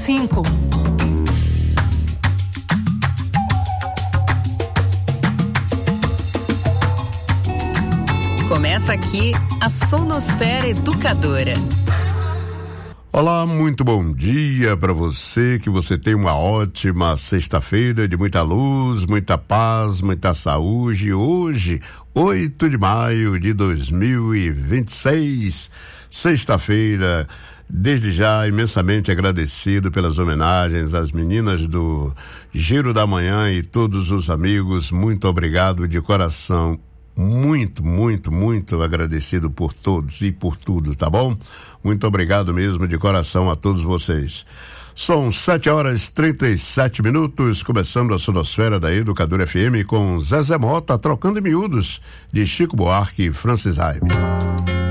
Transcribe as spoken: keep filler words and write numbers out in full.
cinco. Começa aqui a Sonosfera Educadora. Olá, muito bom dia para você, que você tenha uma ótima sexta-feira de muita luz, muita paz, muita saúde. Hoje, oito de maio de dois mil e vinte e seis, sexta-feira. Desde já, imensamente agradecido pelas homenagens às meninas do Giro da Manhã e todos os amigos. Muito obrigado de coração. Muito, muito, muito agradecido por todos e por tudo, tá bom? Muito obrigado mesmo de coração a todos vocês. São sete horas e trinta e sete minutos, começando a Sonosfera da Educadora F M com Zezé Mota, Trocando em Miúdos, de Chico Buarque e Francis Raime.